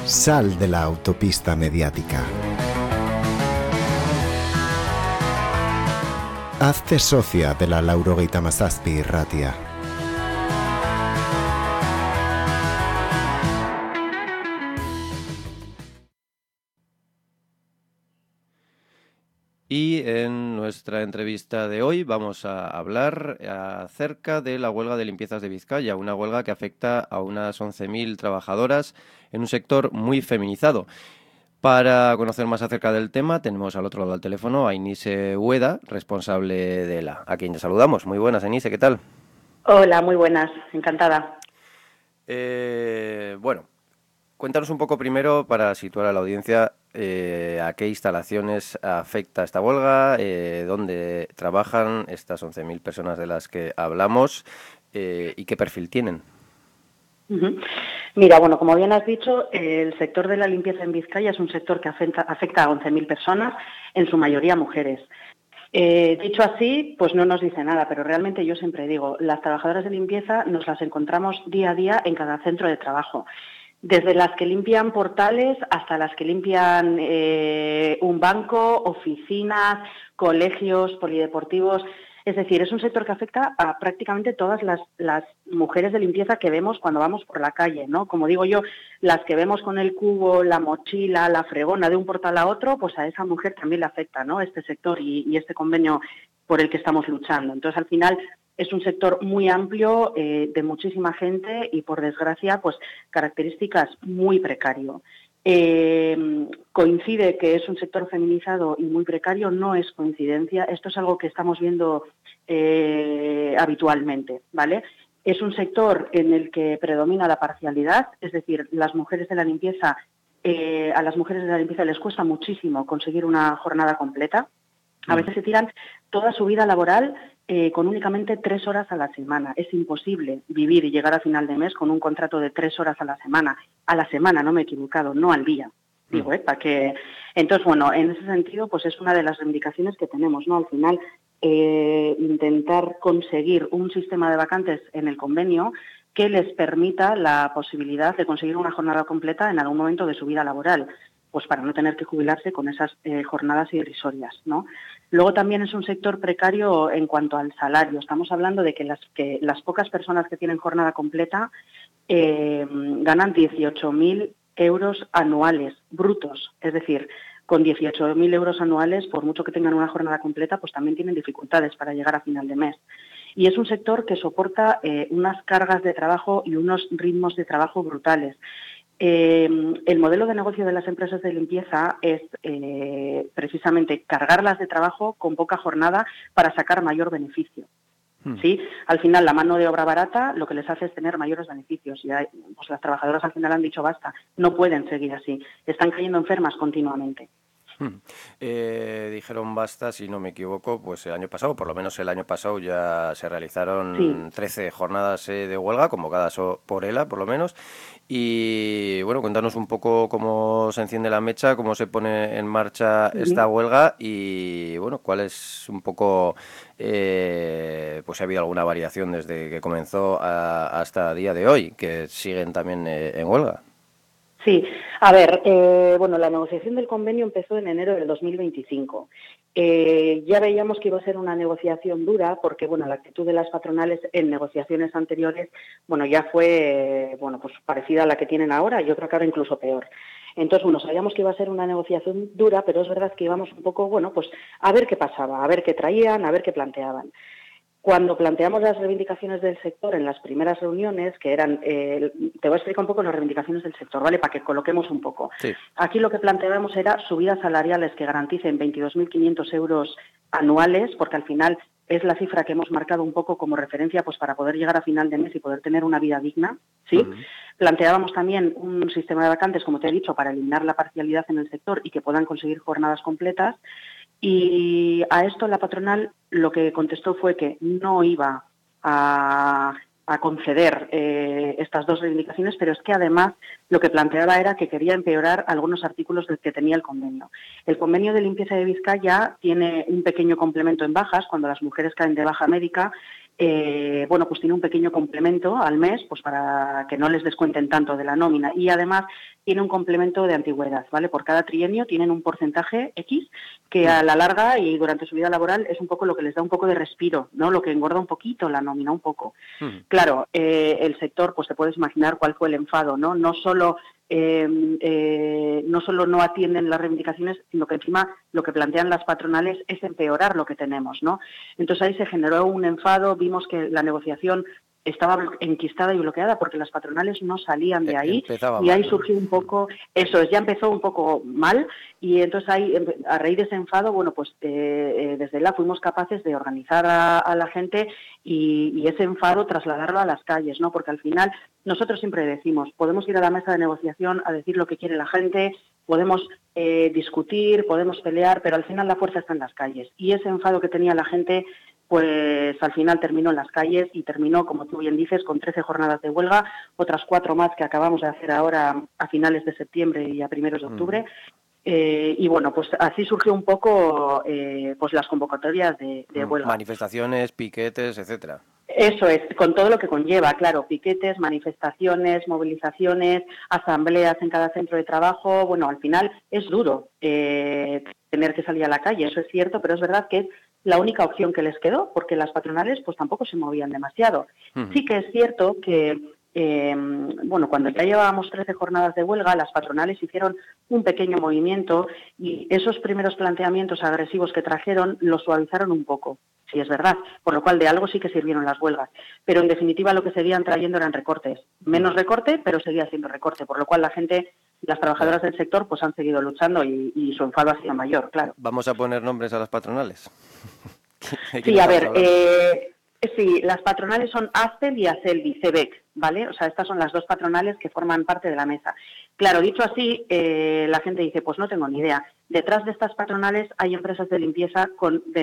Sal de la autopista mediática. Hazte socia de la Laurogeita Hamazazpi Irratia. Y en nuestra entrevista de hoy vamos a hablar acerca de la huelga de limpiezas de Vizcaya, una huelga que afecta a unas 11.000 trabajadoras en un sector muy feminizado. Para conocer más acerca del tema tenemos al otro lado del teléfono a Inise Ueda, responsable de ELA, a quien saludamos. Muy buenas, Inise, ¿qué tal? Hola, muy buenas, encantada. Bueno, cuéntanos un poco primero, para situar a la audiencia, a qué instalaciones afecta esta huelga, dónde trabajan estas 11.000 personas de las que hablamos y qué perfil tienen. Mira, bueno, como bien has dicho, el sector de la limpieza en Vizcaya es un sector que afecta a 11.000 personas, en su mayoría mujeres. Dicho así, pues no nos dice nada, pero realmente yo siempre digo, las trabajadoras de limpieza nos las encontramos día a día en cada centro de trabajo. Desde las que limpian portales hasta las que limpian un banco, oficinas, colegios, polideportivos. Es decir, es un sector que afecta a prácticamente todas las mujeres de limpieza que vemos cuando vamos por la calle, ¿no? Como digo yo, las que vemos con el cubo, la mochila, la fregona de un portal a otro, pues a esa mujer también le afecta, ¿no? Este sector y este convenio por el que estamos luchando. Entonces, al final, es un sector muy amplio, de muchísima gente y, por desgracia, pues características muy precario. Coincide que es un sector feminizado y muy precario, no es coincidencia, esto es algo que estamos viendo habitualmente, ¿vale? Es un sector en el que predomina la parcialidad, es decir, las mujeres de la limpieza, a las mujeres de la limpieza les cuesta muchísimo conseguir una jornada completa. A veces se tiran toda su vida laboral con únicamente 3 horas a la semana. Es imposible vivir y llegar a final de mes con un contrato de 3 horas a la semana. A la semana, no me he equivocado, no al día. Digo, para que... Entonces, bueno, en ese sentido, pues es una de las reivindicaciones que tenemos, ¿no? Al final, intentar conseguir un sistema de vacantes en el convenio que les permita la posibilidad de conseguir una jornada completa en algún momento de su vida laboral, pues para no tener que jubilarse con esas jornadas irrisorias, ¿no? Luego también es un sector precario en cuanto al salario. Estamos hablando de que las pocas personas que tienen jornada completa ganan 18.000 euros anuales, brutos. Es decir, con 18.000 euros anuales, por mucho que tengan una jornada completa, pues también tienen dificultades para llegar a final de mes. Y es un sector que soporta unas cargas de trabajo y unos ritmos de trabajo brutales. El modelo de negocio de las empresas de limpieza es precisamente cargarlas de trabajo con poca jornada para sacar mayor beneficio. ¿Sí? Al final, la mano de obra barata lo que les hace es tener mayores beneficios. Y pues las trabajadoras al final han dicho basta, no pueden seguir así, están cayendo enfermas continuamente. Dijeron basta, si no me equivoco, pues el año pasado, por lo menos el año pasado ya se realizaron 13 jornadas de huelga, convocadas por ELA, por lo menos. Y bueno, cuéntanos un poco cómo se enciende la mecha, cómo se pone en marcha esta huelga y bueno, cuál es un poco, pues si ha habido alguna variación desde que comenzó hasta el día de hoy, que siguen también en huelga. Sí, a ver, bueno, la negociación del convenio empezó en enero del 2025. Ya veíamos que iba a ser una negociación dura porque, bueno, la actitud de las patronales en negociaciones anteriores, bueno, ya fue, bueno, pues parecida a la que tienen ahora, yo creo que ahora incluso peor. Entonces, bueno, sabíamos que iba a ser una negociación dura, pero es verdad que íbamos un poco, bueno, pues a ver qué pasaba, a ver qué traían, a ver qué planteaban. Cuando planteamos las reivindicaciones del sector en las primeras reuniones, que eran, te voy a explicar un poco las reivindicaciones del sector, ¿vale? Para que coloquemos un poco. Sí. Aquí lo que planteábamos era subidas salariales que garanticen 22.500 euros anuales, porque al final es la cifra que hemos marcado un poco como referencia pues para poder llegar a final de mes y poder tener una vida digna, ¿sí? Planteábamos también un sistema de vacantes, como te he dicho, para eliminar la parcialidad en el sector y que puedan conseguir jornadas completas. Y a esto la patronal lo que contestó fue que no iba a conceder estas dos reivindicaciones, pero es que además lo que planteaba era que quería empeorar algunos artículos del que tenía el convenio. El convenio de limpieza de Vizcaya tiene un pequeño complemento en bajas, cuando las mujeres caen de baja médica, bueno, pues tiene un pequeño complemento al mes, pues para que no les descuenten tanto de la nómina, y además tiene un complemento de antigüedad, ¿vale? Por cada trienio tienen un porcentaje X que a la larga y durante su vida laboral es un poco lo que les da un poco de respiro, ¿no? Lo que engorda un poquito la nómina, un poco. Claro, el sector, pues te puedes imaginar cuál fue el enfado, ¿no? No solo no atienden las reivindicaciones, sino que encima lo que plantean las patronales es empeorar lo que tenemos, ¿no? Entonces ahí se generó un enfado, vimos que la negociación estaba enquistada y bloqueada porque las patronales no salían de ahí y ahí surgió un poco, eso es, ya empezó un poco mal y entonces ahí, a raíz de ese enfado, bueno, pues desde la fuimos capaces de organizar a la gente y ese enfado trasladarlo a las calles, ¿no? Porque al final nosotros siempre decimos, podemos ir a la mesa de negociación a decir lo que quiere la gente, podemos discutir, podemos pelear, pero al final la fuerza está en las calles y ese enfado que tenía la gente pues al final terminó en las calles y terminó, como tú bien dices, con 13 jornadas de huelga, otras 4 más que acabamos de hacer ahora a finales de septiembre y a primeros de octubre. Y bueno, pues así surgió un poco pues las convocatorias de huelga. Manifestaciones, piquetes, etcétera. Eso es, con todo lo que conlleva, claro, piquetes, manifestaciones, movilizaciones, asambleas en cada centro de trabajo. Bueno, al final es duro tener que salir a la calle, eso es cierto, pero es verdad que es la única opción que les quedó, porque las patronales pues tampoco se movían demasiado. Sí que es cierto que, bueno, cuando ya llevábamos 13 jornadas de huelga, las patronales hicieron un pequeño movimiento y esos primeros planteamientos agresivos que trajeron los suavizaron un poco. Sí, es verdad, por lo cual de algo sí que sirvieron las huelgas, pero en definitiva lo que seguían trayendo eran recortes, menos recorte, pero seguía siendo recorte, por lo cual la gente, las trabajadoras del sector, pues han seguido luchando y su enfado ha sido mayor, claro. ¿Vamos a poner nombres a las patronales? Sí, a ver, sí, las patronales son ASTEL y ASELVI, CEBEC, ¿vale? O sea, estas son las dos patronales que forman parte de la mesa. Claro, dicho así, la gente dice, pues no tengo ni idea. Detrás de estas patronales hay empresas de limpieza con